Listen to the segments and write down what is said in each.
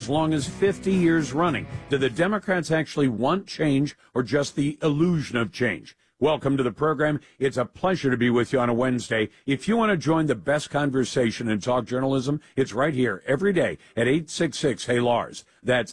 as long as 50 years running. Do the Democrats actually want change or just the illusion of change? Welcome to the program. It's a pleasure to be with you on a Wednesday. If you want to join the best conversation in talk journalism, it's right here every day at 866-HEY-LARS. That's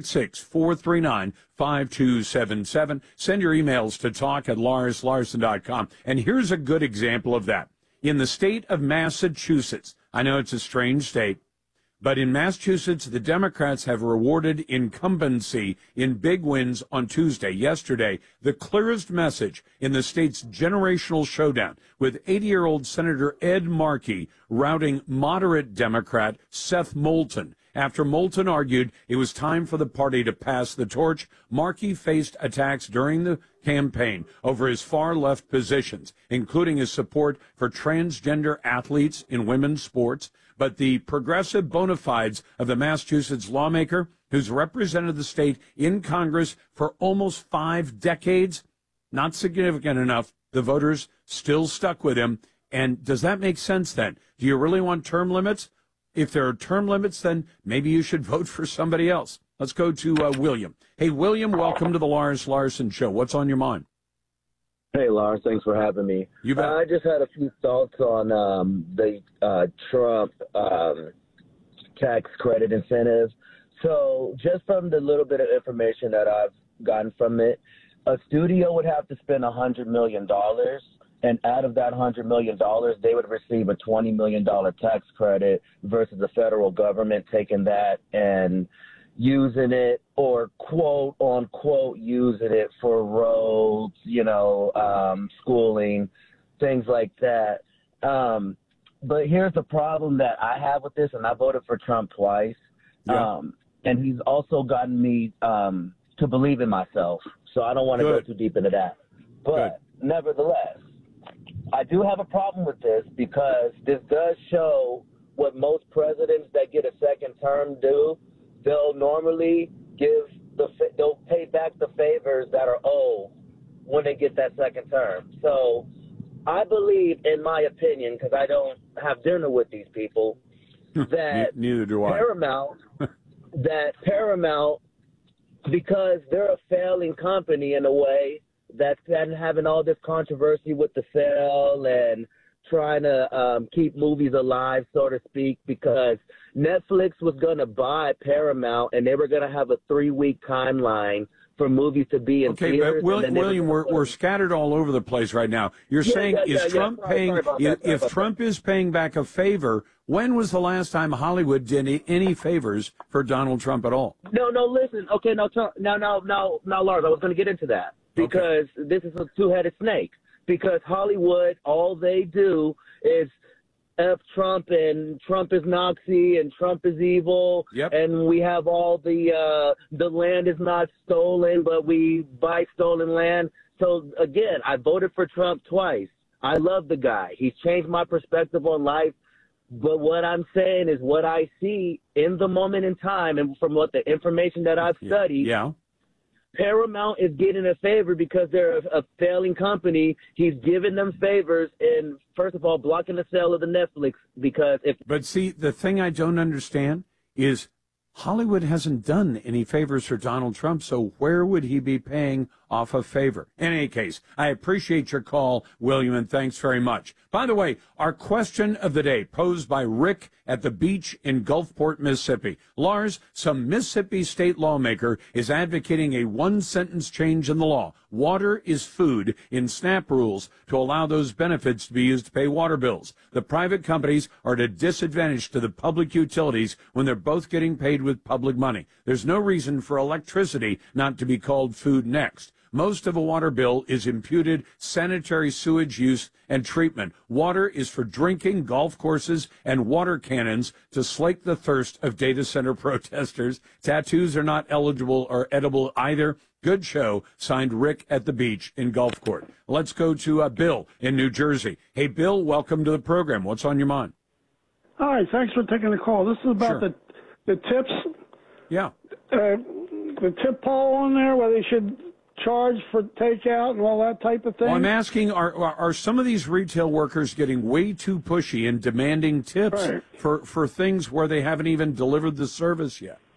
866-439-5277. Send your emails to talk@larslarson.com. And here's a good example of that. In the state of Massachusetts, I know it's a strange state, but in Massachusetts, the Democrats have rewarded incumbency in big wins on Tuesday. Yesterday, the clearest message in the state's generational showdown, with 80-year-old Senator Ed Markey routing moderate Democrat Seth Moulton. After Moulton argued it was time for the party to pass the torch, Markey faced attacks during the campaign over his far-left positions, including his support for transgender athletes in women's sports. But the progressive bona fides of the Massachusetts lawmaker, who's represented the state in Congress for almost 5 decades, not significant enough. The voters still stuck with him. And does that make sense then? Do you really want term limits? If there are term limits, then maybe you should vote for somebody else. Let's go to William. Hey, William, welcome to the Lars Larson Show. What's on your mind? Hey, Lars, thanks for having me. You bet. I just had a few thoughts on the Trump tax credit incentive. So just from the little bit of information that I've gotten from it, a studio would have to spend $100 million, and out of that $100 million, they would receive a $20 million tax credit versus the federal government taking that and using it, or quote unquote using it for roads, schooling, things like that. But here's the problem that I have with this, and I voted for Trump twice. Yeah. And he's also gotten me to believe in myself. So I don't want to go too deep into that. But nevertheless, I do have a problem with this, because this does show what most presidents that get a second term do. They'll normally they'll pay back the favors that are owed when they get that second term. So I believe, in my opinion, because I don't have dinner with these people, that neither do I. Paramount, because they're a failing company in a way, that's been having all this controversy with the sale and trying to keep movies alive, so to speak, because Netflix was going to buy Paramount, and they were going to have a 3-week timeline for movies to be in theaters. But William, we're scattered all over the place right now. You're saying, is Trump paying, if Trump is paying back a favor, when was the last time Hollywood did any favors for Donald Trump at all? No, listen. Okay, now, Lars, I was going to get into that, because this is a two-headed snake. Because Hollywood, all they do is F Trump, and Trump is Nazi, and Trump is evil, and we have all the land is not stolen, but we buy stolen land. So, again, I voted for Trump twice. I love the guy. He's changed my perspective on life. But what I'm saying is what I see in the moment in time, and from what the information that I've studied, Paramount is getting a favor because they're a failing company. He's giving them favors in, first of all, blocking the sale of the Netflix, because if... But see, the thing I don't understand is Hollywood hasn't done any favors for Donald Trump, so where would he be paying off a favor? In any case, I appreciate your call, William, and thanks very much. By the way, our question of the day posed by Rick at the beach in Gulfport, Mississippi. Lars, some Mississippi state lawmaker is advocating a one-sentence change in the law. Water is food in SNAP rules to allow those benefits to be used to pay water bills. The private companies are at a disadvantage to the public utilities when they're both getting paid with public money. There's no reason for electricity not to be called food next. Most of a water bill is imputed sanitary sewage use and treatment. Water is for drinking, golf courses, and water cannons to slake the thirst of data center protesters. Tattoos are not eligible or edible either. Good show. Signed, Rick at the beach in Gulfport. Let's go to Bill in New Jersey. Hey, Bill, welcome to the program. What's on your mind? Hi, thanks for taking the call. This is about the tips. Yeah. The tip poll on there, where they should charge for takeout and all that type of thing. Well, I'm asking, are some of these retail workers getting way too pushy and demanding tips for things where they haven't even delivered the service yet?